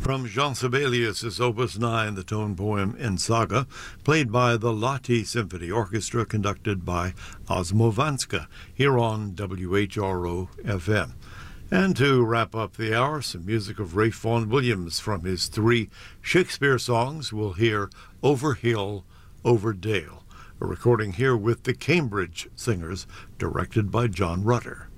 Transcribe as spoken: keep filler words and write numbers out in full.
from Jean Sibelius' Opus nine, the tone poem in Saga, played by the Lahti Symphony Orchestra, conducted by Osmo Vanska, here on W H R O F M. And to wrap up the hour, some music of Ralph Vaughan Williams from his three Shakespeare songs. We'll hear Over Hill, Over Dale, a recording here with the Cambridge Singers, directed by John Rutter.